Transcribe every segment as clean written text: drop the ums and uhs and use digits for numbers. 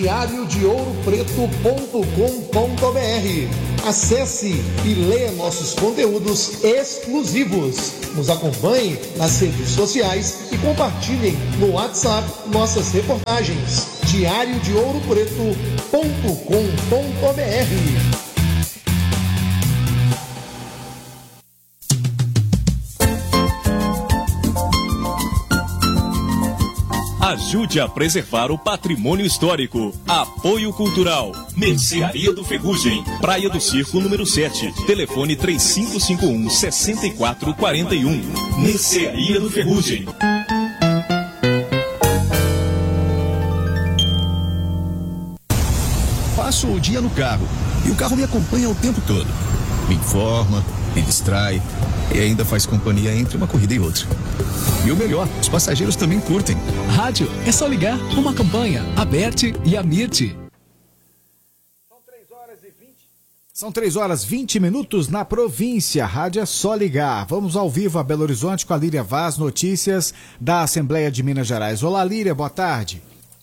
diariodouropreto.com.br. Acesse e leia nossos conteúdos exclusivos. Nos acompanhe nas redes sociais e compartilhem no WhatsApp nossas reportagens. diariodouropreto.com.br. Ajude a preservar o patrimônio histórico. Apoio Cultural. Mercearia do Ferrugem. Praia do Circo, número 7. Telefone 3551-6441. Mercearia do Ferrugem. Passo o dia no carro e o carro me acompanha o tempo todo. Me informa, me distrai e ainda faz companhia entre uma corrida e outra. E o melhor, os passageiros também curtem. Rádio, é só ligar, uma campanha, Aberte e Amirte. São 3h20 na província. Rádio é só ligar. Vamos ao vivo a Belo Horizonte com a Líria Vaz, notícias da Assembleia de Minas Gerais. Olá, Líria, boa tarde.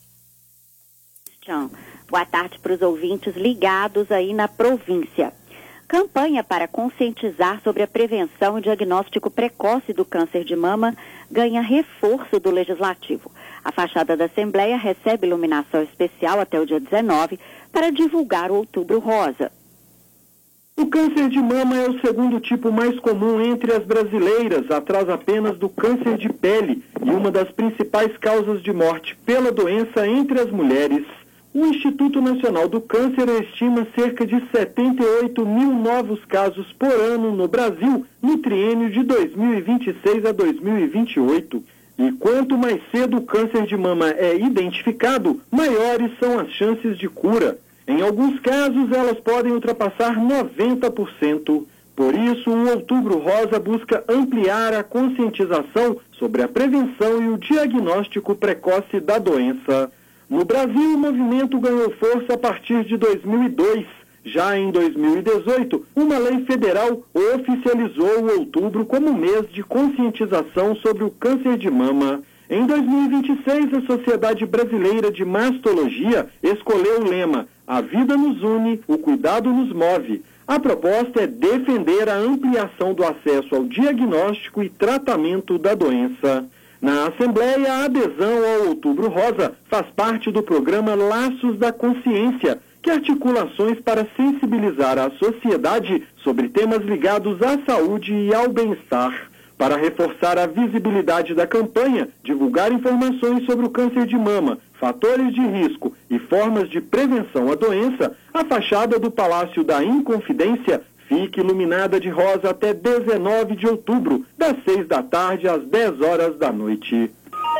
Tchau. Boa tarde para os ouvintes ligados aí na província. Campanha para conscientizar sobre a prevenção e diagnóstico precoce do câncer de mama ganha reforço do Legislativo. A fachada da Assembleia recebe iluminação especial até o dia 19 para divulgar o Outubro Rosa. O câncer de mama é o segundo tipo mais comum entre as brasileiras, atrás apenas do câncer de pele e uma das principais causas de morte pela doença entre as mulheres. O Instituto Nacional do Câncer estima cerca de 78 mil novos casos por ano no Brasil no triênio de 2026 a 2028. E quanto mais cedo o câncer de mama é identificado, maiores são as chances de cura. Em alguns casos, elas podem ultrapassar 90%. Por isso, o Outubro Rosa busca ampliar a conscientização sobre a prevenção e o diagnóstico precoce da doença. No Brasil, o movimento ganhou força a partir de 2002. Já em 2018, uma lei federal oficializou o outubro como mês de conscientização sobre o câncer de mama. Em 2026, a Sociedade Brasileira de Mastologia escolheu o lema "A vida nos une, o cuidado nos move". A proposta é defender a ampliação do acesso ao diagnóstico e tratamento da doença. Na Assembleia, a adesão ao Outubro Rosa faz parte do programa Laços da Consciência, que articula ações para sensibilizar a sociedade sobre temas ligados à saúde e ao bem-estar. Para reforçar a visibilidade da campanha, divulgar informações sobre o câncer de mama, fatores de risco e formas de prevenção à doença, a fachada do Palácio da Inconfidência fica iluminada de rosa até 19 de outubro, das 6 da tarde às 10 horas da noite.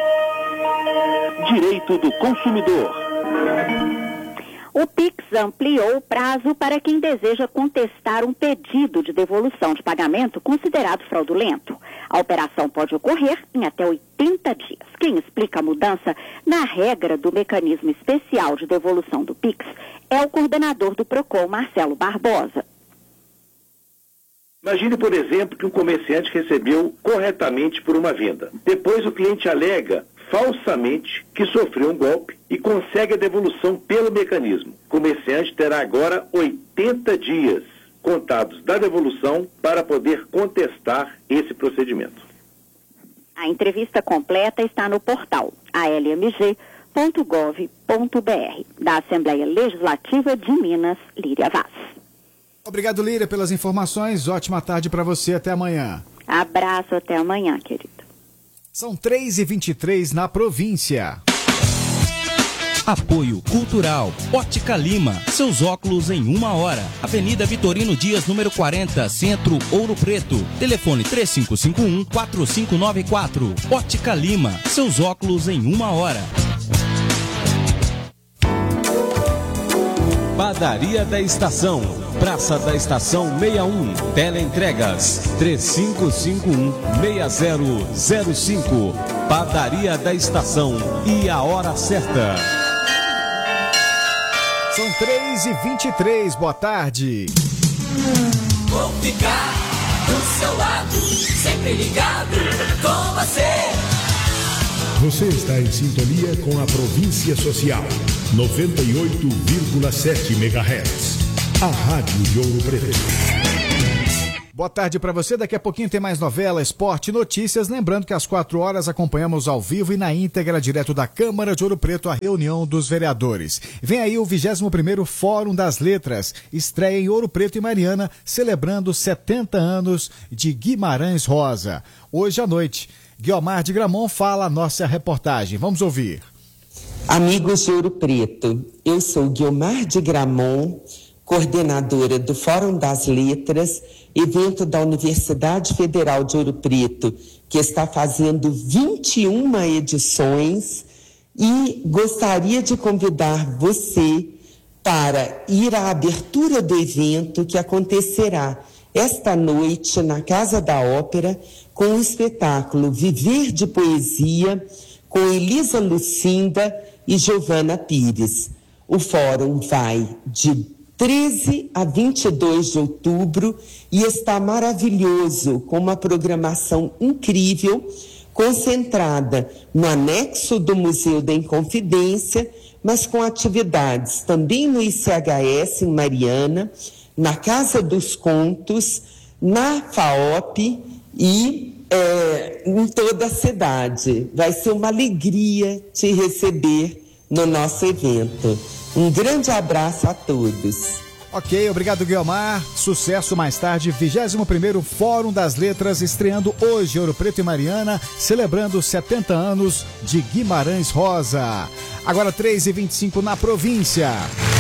Direito do consumidor. O Pix ampliou o prazo para quem deseja contestar um pedido de devolução de pagamento considerado fraudulento. A operação pode ocorrer em até 80 dias. Quem explica a mudança na regra do mecanismo especial de devolução do Pix é o coordenador do PROCON, Marcelo Barbosa. Imagine, por exemplo, que um comerciante recebeu corretamente por uma venda. Depois o cliente alega falsamente que sofreu um golpe e consegue a devolução pelo mecanismo. O comerciante terá agora 80 dias contados da devolução para poder contestar esse procedimento. A entrevista completa está no portal almg.gov.br da Assembleia Legislativa de Minas, Líria Vaz. Obrigado, Líria, pelas informações. Ótima tarde para você. Até amanhã. Abraço, até amanhã, querido. São 3h23 na província. Apoio Cultural. Ótica Lima. Seus óculos em 1 hora. Avenida Vitorino Dias, número 40, Centro, Ouro Preto. Telefone 3551-4594. Ótica Lima. Seus óculos em 1 hora. Padaria da Estação, Praça da Estação 61, Teleentregas 3551-6005. Padaria da Estação e a hora certa. São 3h23, boa tarde. Vou ficar do seu lado, sempre ligado com você. Você está em sintonia com a Província Social, 98,7 MHz. A Rádio de Ouro Preto. Boa tarde para você, daqui a pouquinho tem mais novela, esporte e notícias, lembrando que às 4 horas acompanhamos ao vivo e na íntegra, direto da Câmara de Ouro Preto, a reunião dos vereadores. Vem aí o 21º Fórum das Letras, estreia em Ouro Preto e Mariana, celebrando 70 anos de Guimarães Rosa. Hoje à noite, Guiomar de Gramont fala a nossa reportagem, vamos ouvir. Amigos de Ouro Preto, eu sou Guiomar de Gramont, coordenadora do Fórum das Letras, evento da Universidade Federal de Ouro Preto, que está fazendo 21 edições, e gostaria de convidar você para ir à abertura do evento que acontecerá esta noite na Casa da Ópera, com o espetáculo Viver de Poesia, com Elisa Lucinda e Giovana Pires. O fórum vai de 13 a 22 de outubro e está maravilhoso, com uma programação incrível, concentrada no anexo do Museu da Inconfidência, mas com atividades também no ICHS em Mariana, na Casa dos Contos, na FAOP e em toda a cidade. Vai ser uma alegria te receber no nosso evento. Um grande abraço a todos. Ok, obrigado Guiomar, sucesso mais tarde, 21º Fórum das Letras, estreando hoje Ouro Preto e Mariana, celebrando 70 anos de Guimarães Rosa. Agora 3h25 na província.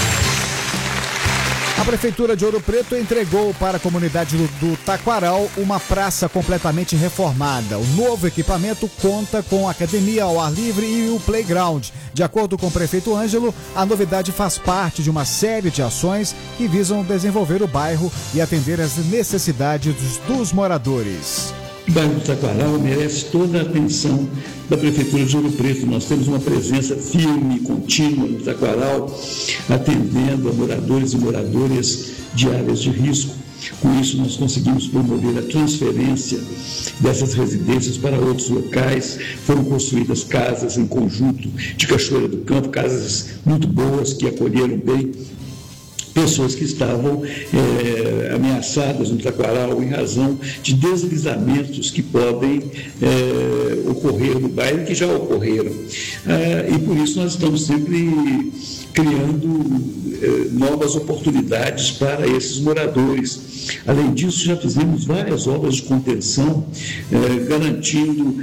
A Prefeitura de Ouro Preto entregou para a comunidade do Taquaral uma praça completamente reformada. O novo equipamento conta com academia ao ar livre e o playground. De acordo com o prefeito Ângelo, a novidade faz parte de uma série de ações que visam desenvolver o bairro e atender às necessidades dos moradores. O bairro do Taquaral merece toda a atenção da Prefeitura de Ouro Preto. Nós temos uma presença firme e contínua no Taquaral, atendendo a moradores e moradoras de áreas de risco. Com isso, nós conseguimos promover a transferência dessas residências para outros locais. Foram construídas casas em conjunto de Cachoeira do Campo, casas muito boas que acolheram bem pessoas que estavam ameaçadas no Taquaral em razão de deslizamentos que podem ocorrer no bairro, que já ocorreram. E por isso nós estamos sempre criando novas oportunidades para esses moradores. Além disso, já fizemos várias obras de contenção, garantindo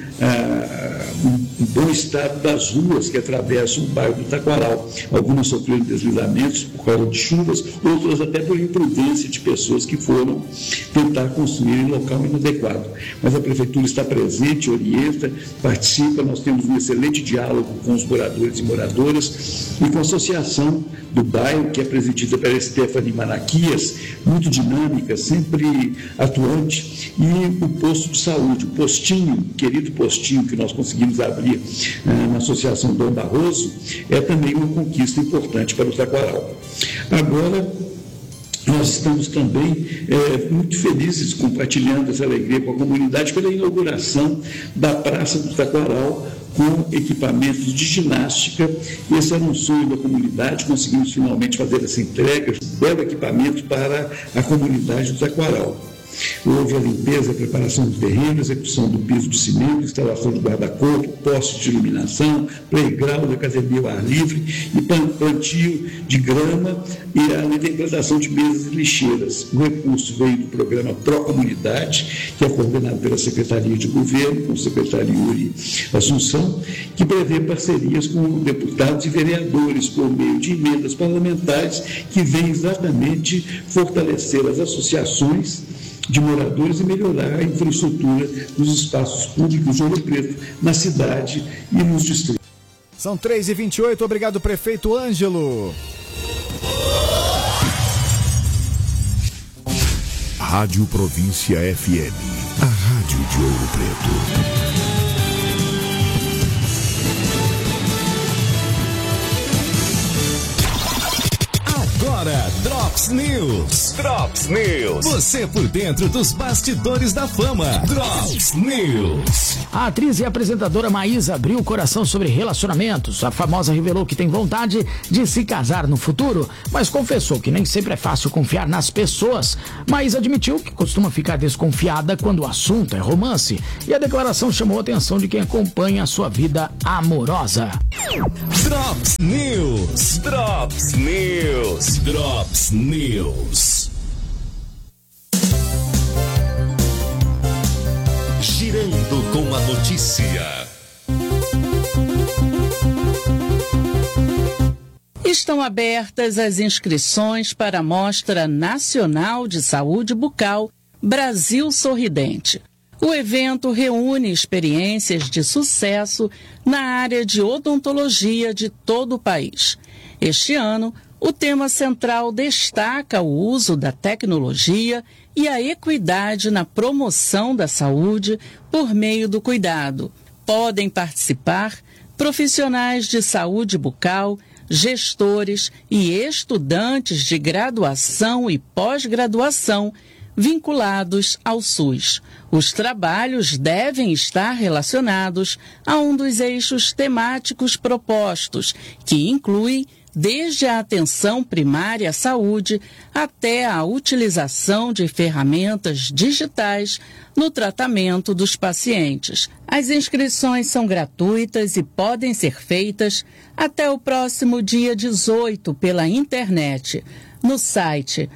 um bom estado das ruas que atravessam o bairro do Taquaral. Algumas sofreram deslizamentos por causa de chuvas, outras até por imprudência de pessoas que foram tentar construir em local inadequado. Mas a Prefeitura está presente, orienta, participa, nós temos um excelente diálogo com os moradores e moradoras e com a associação do bairro, que é presidida pela Stephanie Manaquias, muito dinâmica, sempre atuante, e o posto de saúde, o postinho, querido postinho que nós conseguimos abrir na Associação Dom Barroso, é também uma conquista importante para o Taquaral. Agora, nós estamos também muito felizes compartilhando essa alegria com a comunidade pela inauguração da Praça do Taquaral, com equipamentos de ginástica. Esse era um sonho da comunidade, conseguimos finalmente fazer essa entrega, belo equipamento para a comunidade do Taquaral. Houve a limpeza, a preparação do terreno, execução do piso de cimento, instalação de guarda-corpo, postes de iluminação, playground, academia ao ar livre e plantio de grama, e além da implantação de mesas e lixeiras. O recurso veio do programa Pro Comunidade, que é coordenado pela Secretaria de Governo, com o secretário Yuri Assunção, que prevê parcerias com deputados e vereadores por meio de emendas parlamentares que vêm exatamente fortalecer as associações de moradores e melhorar a infraestrutura dos espaços públicos de Ouro Preto, na cidade e nos distritos. São 3h28, obrigado, prefeito Ângelo. Rádio Província FM, a rádio de Ouro Preto. Agora, Drop Drops News. Drops News. Você por dentro dos bastidores da fama. Drops News. A atriz e apresentadora Maísa abriu o coração sobre relacionamentos. A famosa revelou que tem vontade de se casar no futuro, mas confessou que nem sempre é fácil confiar nas pessoas. Maísa admitiu que costuma ficar desconfiada quando o assunto é romance. E a declaração chamou a atenção de quem acompanha a sua vida amorosa. Drops News. Drops News. Drops News. Girando com a notícia. Estão abertas as inscrições para a Mostra Nacional de Saúde Bucal Brasil Sorridente. O evento reúne experiências de sucesso na área de odontologia de todo o país. Este ano, o tema central destaca o uso da tecnologia e a equidade na promoção da saúde por meio do cuidado. Podem participar profissionais de saúde bucal, gestores e estudantes de graduação e pós-graduação vinculados ao SUS. Os trabalhos devem estar relacionados a um dos eixos temáticos propostos, que inclui desde a atenção primária à saúde até a utilização de ferramentas digitais no tratamento dos pacientes. As inscrições são gratuitas e podem ser feitas até o próximo dia 18 pela internet, no site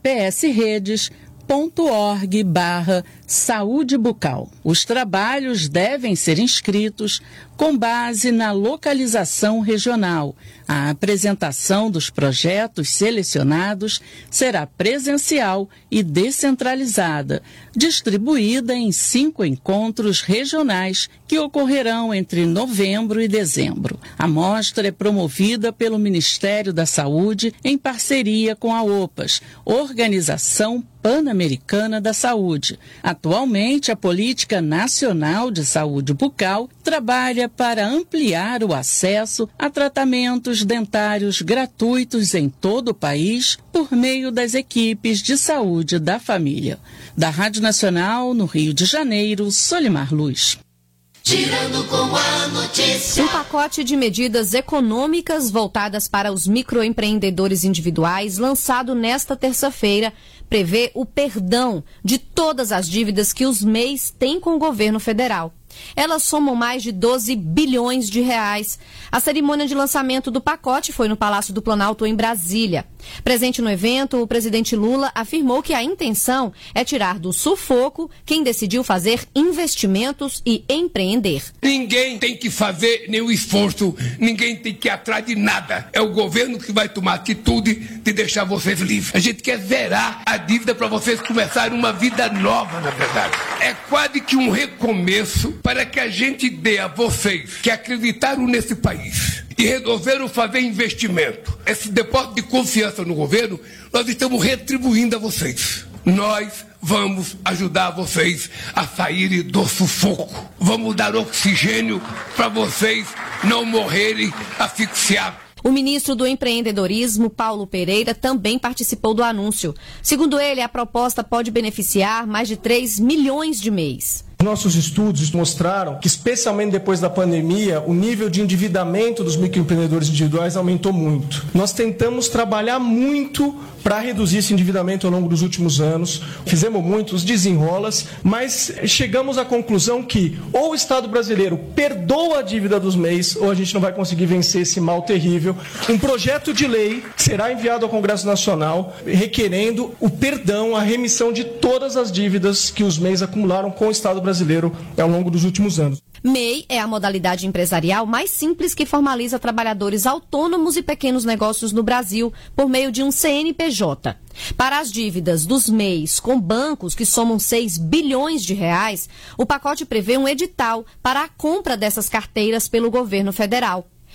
apsredes.org/saúde bucal. Os trabalhos devem ser inscritos com base na localização regional. A apresentação dos projetos selecionados será presencial e descentralizada, distribuída em 5 encontros regionais que ocorrerão entre novembro e dezembro. A mostra é promovida pelo Ministério da Saúde em parceria com a OPAS, Organização Pan-Americana da Saúde. Atualmente, a Política Nacional de Saúde Bucal trabalha para ampliar o acesso a tratamentos dentários gratuitos em todo o país por meio das equipes de saúde da família. Da Rádio Nacional, no Rio de Janeiro, Solimar Luz. Girando com a notícia. Um pacote de medidas econômicas voltadas para os microempreendedores individuais, lançado nesta terça-feira, prevê o perdão de todas as dívidas que os MEIs têm com o governo federal. Elas somam mais de 12 bilhões de reais. A cerimônia de lançamento do pacote foi no Palácio do Planalto, em Brasília. Presente no evento, o presidente Lula afirmou que a intenção é tirar do sufoco quem decidiu fazer investimentos e empreender. Ninguém tem que fazer nenhum esforço, ninguém tem que ir atrás de nada. É o governo que vai tomar atitude de deixar vocês livres. A gente quer zerar a dívida para vocês começarem uma vida nova, na verdade. É quase que um recomeço para que a gente dê a vocês que acreditaram nesse país e resolveram fazer investimento. Esse depósito de confiança no governo, nós estamos retribuindo a vocês. Nós vamos ajudar vocês a saírem do sufoco. Vamos dar oxigênio para vocês não morrerem asfixiados. O ministro do Empreendedorismo, Paulo Pereira, também participou do anúncio. Segundo ele, a proposta pode beneficiar mais de 3 milhões de MEIs. Nossos estudos mostraram que, especialmente depois da pandemia, o nível de endividamento dos microempreendedores individuais aumentou muito. Nós tentamos trabalhar muito para reduzir esse endividamento ao longo dos últimos anos. Fizemos muitos desenrolas, mas chegamos à conclusão que ou o Estado brasileiro perdoa a dívida dos MEIs ou a gente não vai conseguir vencer esse mal terrível. Um projeto de lei será enviado ao Congresso Nacional requerendo o perdão, a remissão de todas as dívidas que os MEIs acumularam com o Estado brasileiro ao longo dos últimos anos. MEI é a modalidade empresarial mais simples que formaliza trabalhadores autônomos e pequenos negócios no Brasil por meio de um CNPJ. Para as dívidas dos MEIs com bancos que somam 6 bilhões de reais, o pacote prevê um edital para a compra dessas carteiras pelo governo federal.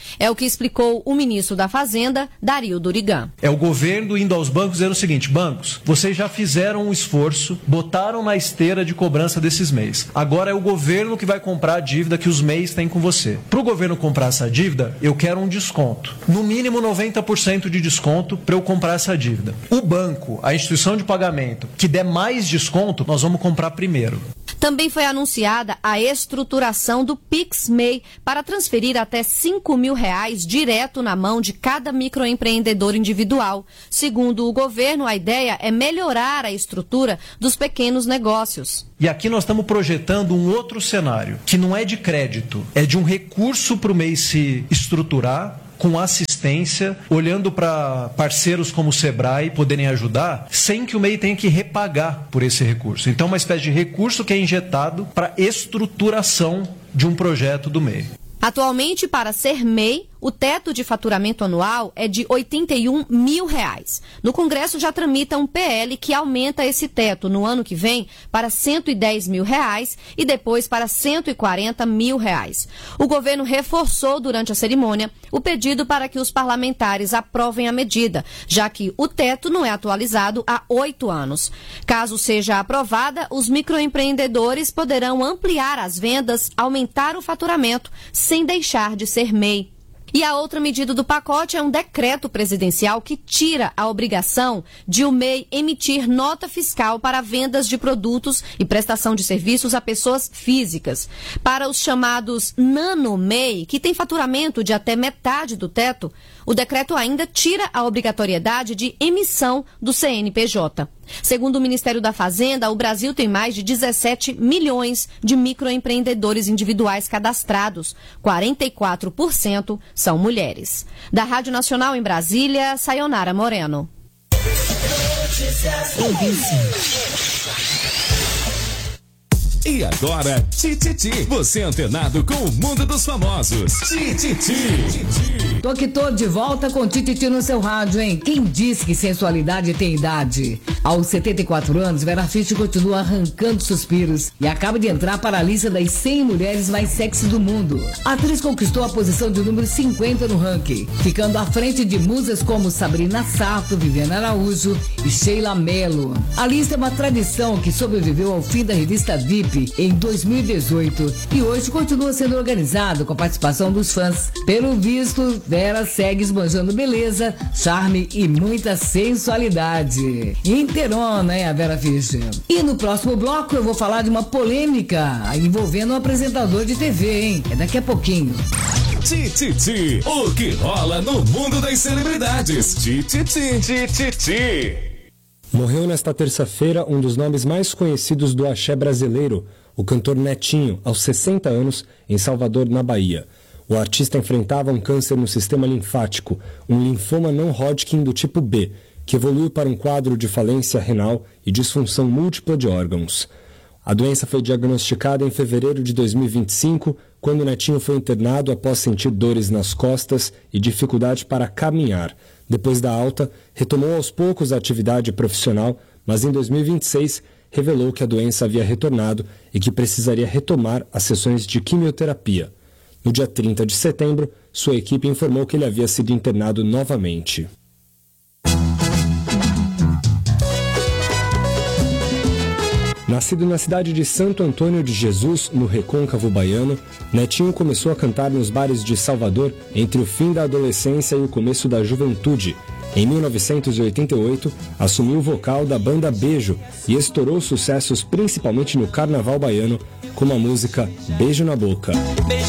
É o que explicou o ministro da Fazenda, Dario Durigan. É o governo indo aos bancos dizendo o seguinte: bancos, vocês já fizeram um esforço, botaram na esteira de cobrança desses MEIs. Agora é o governo que vai comprar a dívida que os MEIs têm com você. Para o governo comprar essa dívida, eu quero um desconto. No mínimo 90% de desconto para eu comprar essa dívida. O banco, a instituição de pagamento, que der mais desconto, nós vamos comprar primeiro. Também foi anunciada a estruturação do PicMEI para transferir até R$5 mil direto na mão de cada microempreendedor individual. Segundo o governo, a ideia é melhorar a estrutura dos pequenos negócios. E aqui nós estamos projetando um outro cenário, que não é de crédito, é de um recurso para o MEI se estruturar, com assistência, olhando para parceiros como o Sebrae poderem ajudar, sem que o MEI tenha que repagar por esse recurso. Então, uma espécie de recurso que é injetado para estruturação de um projeto do MEI. Atualmente, para ser MEI, o teto de faturamento anual é de R$81 mil. No Congresso já tramita um PL que aumenta esse teto no ano que vem para R$110 mil e depois para R$140 mil. O governo reforçou durante a cerimônia o pedido para que os parlamentares aprovem a medida, já que o teto não é atualizado há 8 anos. Caso seja aprovada, os microempreendedores poderão ampliar as vendas, aumentar o faturamento, sem deixar de ser MEI. E a outra medida do pacote é um decreto presidencial que tira a obrigação de o MEI emitir nota fiscal para vendas de produtos e prestação de serviços a pessoas físicas. Para os chamados nano-MEI, que tem faturamento de até metade do teto, o decreto ainda tira a obrigatoriedade de emissão do CNPJ. Segundo o Ministério da Fazenda, o Brasil tem mais de 17 milhões de microempreendedores individuais cadastrados. 44% são mulheres. Da Rádio Nacional em Brasília, Sayonara Moreno. E agora, Tititi, você antenado com o mundo dos famosos. Tititi. Tô de volta com Tititi no seu rádio, hein? Quem disse que sensualidade tem idade? Aos 74 anos, Vera Fischer continua arrancando suspiros e acaba de entrar para a lista das 100 mulheres mais sexy do mundo. A atriz conquistou a posição de número 50 no ranking, ficando à frente de musas como Sabrina Sato, Viviana Araújo e Sheila Mello. A lista é uma tradição que sobreviveu ao fim da revista VIP em 2018 e hoje continua sendo organizado com a participação dos fãs. Pelo visto, Vera segue esbanjando beleza, charme e muita sensualidade. Inteirona, hein, a Vera Fischer? E no próximo bloco eu vou falar de uma polêmica envolvendo um apresentador de TV, hein? É daqui a pouquinho. Tititi, o que rola no mundo das celebridades. Tititi. Morreu nesta terça-feira um dos nomes mais conhecidos do axé brasileiro, o cantor Netinho, aos 60 anos, em Salvador, na Bahia. O artista enfrentava um câncer no sistema linfático, um linfoma não Hodgkin do tipo B, que evoluiu para um quadro de falência renal e disfunção múltipla de órgãos. A doença foi diagnosticada em fevereiro de 2025, quando Netinho foi internado após sentir dores nas costas e dificuldade para caminhar. Depois da alta, retomou aos poucos a atividade profissional, mas em 2026 revelou que a doença havia retornado e que precisaria retomar as sessões de quimioterapia. No dia 30 de setembro, sua equipe informou que ele havia sido internado novamente. Nascido na cidade de Santo Antônio de Jesus, no Recôncavo Baiano, Netinho começou a cantar nos bares de Salvador entre o fim da adolescência e o começo da juventude. Em 1988, assumiu o vocal da banda Beijo e estourou sucessos principalmente no carnaval baiano, como a música Beijo na Boca.